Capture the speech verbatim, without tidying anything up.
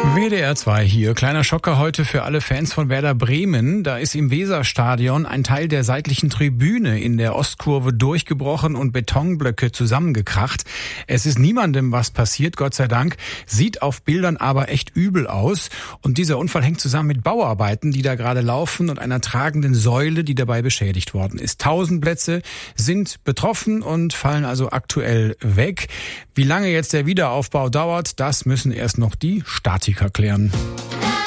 W D R zwei hier. Kleiner Schocker heute für alle Fans von Werder Bremen. Da ist im Weserstadion ein Teil der seitlichen Tribüne in der Ostkurve durchgebrochen und Betonblöcke zusammengekracht. Es ist niemandem was passiert, Gott sei Dank. Sieht auf Bildern aber echt übel aus. Und dieser Unfall hängt zusammen mit Bauarbeiten, die da gerade laufen und einer tragenden Säule, die dabei beschädigt worden ist. Tausend Plätze sind betroffen und fallen also aktuell weg. Wie lange jetzt der Wiederaufbau dauert, das müssen erst noch die Statiker klären.